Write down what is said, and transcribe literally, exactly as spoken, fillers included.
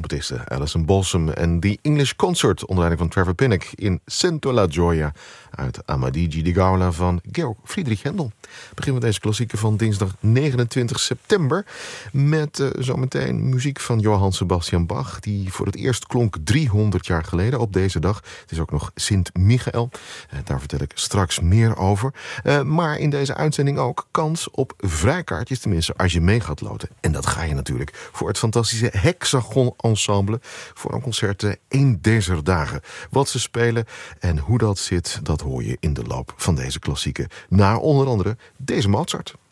trompetiste Alison Balsam en The English Concert onder leiding van Trevor Pinnock in Sento la Gioia uit Amadigi di Gaula van Georg Friedrich Händel. Beginnen we deze klassieker van dinsdag negenentwintig september met uh, zometeen muziek van Johann Sebastian Bach, die voor het eerst klonk driehonderd jaar geleden op deze dag. Het is ook nog Sint Michael. Uh, daar vertel ik straks meer over. Uh, maar in deze uitzending ook kans op vrijkaartjes, tenminste als je mee gaat loten. En dat ga je natuurlijk voor het fantastische Hexagon Ensemble voor een concert uh, één deze dagen. Wat ze spelen en hoe dat zit, dat hoor je in de loop van deze klassieken. Naar onder andere deze Mozart.